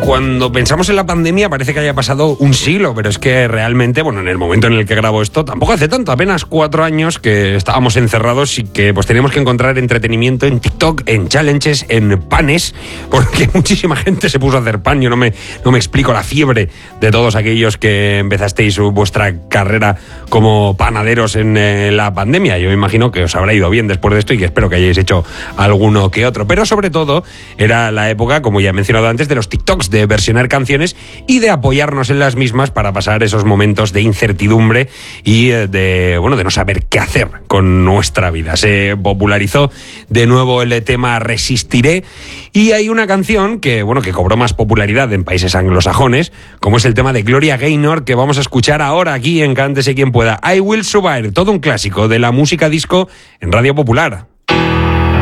Cuando pensamos en la pandemia parece que haya pasado un siglo, pero es que realmente, bueno, en el momento en el que grabo esto, tampoco hace tanto, apenas 4 años que estábamos encerrados y que pues teníamos que encontrar entretenimiento en TikTok, en challenges, en panes, porque muchísima gente se puso a hacer pan. Yo no me explico la fiebre de todos aquellos que empezasteis vuestra carrera como panaderos en la pandemia. Yo imagino que os habrá ido bien después de esto y que espero que hayáis hecho alguno que otro, pero sobre todo era la época, como ya he mencionado antes, de los TikToks, de versionar canciones y de apoyarnos en las mismas para pasar esos momentos de incertidumbre y de no saber qué hacer con nuestra vida. Se popularizó de nuevo el tema Resistiré y hay una canción que cobró más popularidad en países anglosajones, como es el tema de Gloria Gaynor, que vamos a escuchar ahora aquí en Cántese Quien Pueda. I Will Survive, todo un clásico de la música disco en Radio Popular.